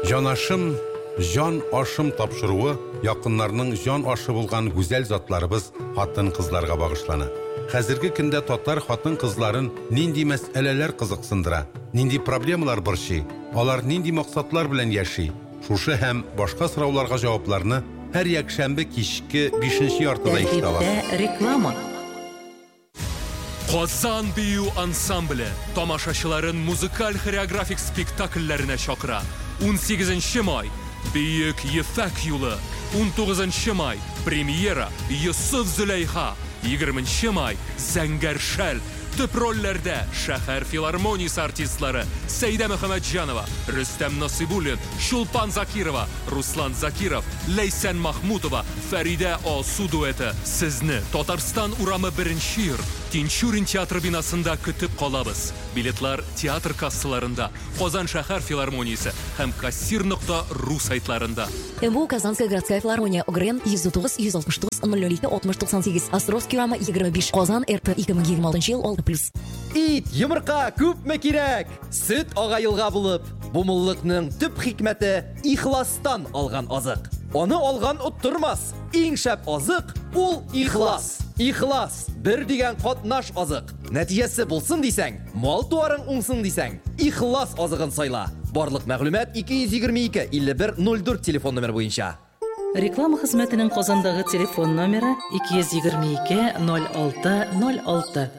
Җанашым, җан ашым тапшыруы якыннарның җан ашы булган гүзәл затларыбыз хатын-кызларга багышлана. Хәзерге көндә татар хатын-кызларын нинди мәсьәләләр кызыксындыра, нинди проблемалар борчый, алар нинди максатлар белән яши. Шушы һәм башка сорауларга җавапларны һәр якшәмбе кичке 5нче яртыда ишетәләр. Реклама. Казан бию ансамбле тамашачыларын музыкаль-хореографик спектакльләренә чакыра. 18 май Бөек Ефәк юлы, 19 май премьера Йосыф Зөләйха, 20 май Зәңгәр шәл. Төп рольләрдә шәһәр филармониясе артистлары Сәйдә Мөхәммәтҗанова, Рөстәм Насыйбуллин, Шулпан Закирова, Руслан Закиров, Ләйсән Махмутова, Фәридә Алсу дуэты сезне Татарстан урамы 1нче йорт Тинчурин театр бинасында көтеп калабыз. Билетлар театр кассаларында, Казан шәһәр филармониясе һәм кассир.ру сайтларында. МВУ Казанская городская филармония Огрен 109-169-00-68 Островский рама 25 Казан РТ 2026 ел 6+. Ит, йомырка күпме кирәк? Сөт агайлга булып, бу муллыкның төп хикмәте ихластан алган азык. Аны алган уттырмас. Иң шәп азык ул ихлас. Ихлас бер дигән катнаш азык. Нәтиҗәсе булсын дисәң, мал туарың уңсын дисәң, ихлас азыгын сайла. Барлык мәгълүмат 222-51-04 телефон номер буенча. Реклама хезмәтенең Казандагы телефон номеры 222 06 06.